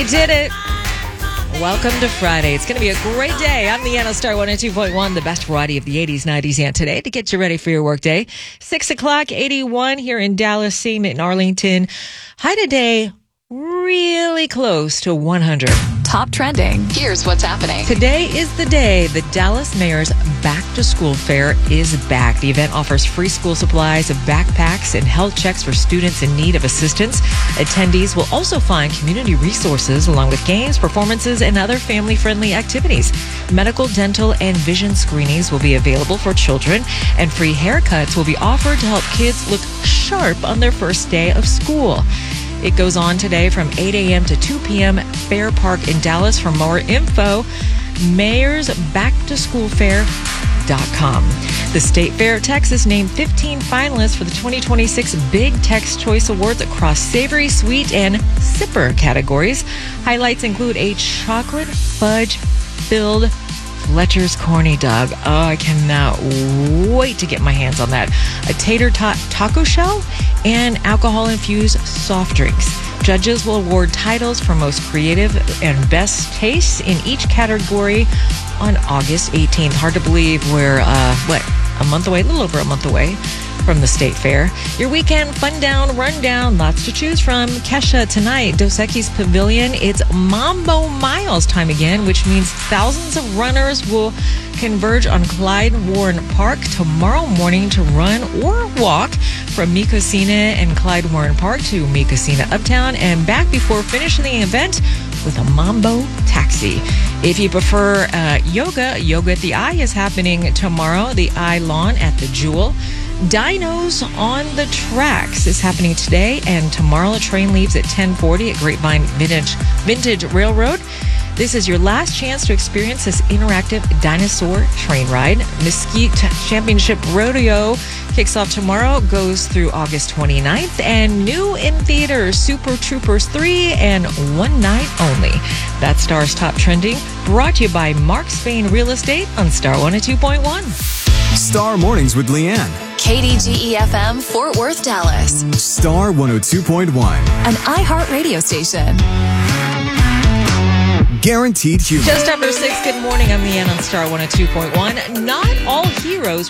Did it. Welcome to Friday. It's going to be a great day. I'm Leanna Star 102.1, the best variety of the 80s, 90s, and today to get you ready for your workday. 6 o'clock, 81 here in Dallas, same in Arlington. High today, really close to 100. Top trending. Here's what's happening. Today is the day the Dallas Mayor's Back to School Fair is back. The event offers free school supplies, backpacks, and health checks for students in need of assistance. Attendees will also find community resources along with games, performances, and other family-friendly activities. Medical, dental, and vision screenings will be available for children, and free haircuts will be offered to help kids look sharp on their first day of school. It goes on today from 8 a.m. to 2 p.m. Fair Park in Dallas. For more info, mayorsbacktoschoolfair.com. The State Fair of Texas named 15 finalists for the 2026 Big Tex Choice Awards across savory, sweet, and sipper categories. Highlights include a chocolate fudge-filled Fletcher's Corny Dog. Oh, I cannot wait to get my hands on that. A tater tot taco shell and alcohol-infused soft drinks. Judges will award titles for most creative and best tastes in each category on August 18th. Hard to believe we're, a month away, a little over a month away from the State Fair. Your weekend fun down, rundown, lots to choose from. Kesha tonight, Dos Equis Pavilion. It's Mambo Miles time again, which means thousands of runners will converge on Clyde Warren Park tomorrow morning to run or walk from Mi Cocina and Clyde Warren Park to Mi Cocina Uptown and back before finishing the event with a Mambo taxi. If you prefer yoga at the Eye is happening tomorrow. The Eye Lawn at the Jewel. Dinos on the Tracks is happening today and tomorrow. The train leaves at 10:40 at Grapevine Vintage Railroad. This is your last chance to experience this interactive dinosaur train ride. Mesquite Championship Rodeo kicks off tomorrow, goes through August 29th, and new in theaters, Super Troopers 3 and One Night Only. That's Star's Top Trending, brought to you by Mark Spain Real Estate on Star 102.1. Star Mornings with Leanne. KDGE-FM, Fort Worth, Dallas. Star 102.1. An iHeart radio station. Guaranteed humor. Just after 6, good morning. I'm Leanne on Star 102.1. Not all heroes